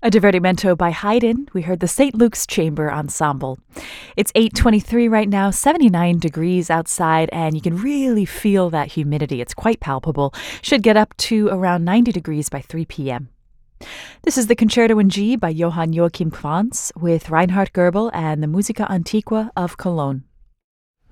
A divertimento by Haydn. We heard the St. Luke's Chamber Ensemble. It's 8:23 right now, 79 degrees outside, and you can really feel that humidity. It's quite palpable. Should get up to around 90 degrees by 3 p.m. This is the Concerto in G by Johann Joachim Franz with Reinhard Goebel and the Musica Antiqua of Cologne.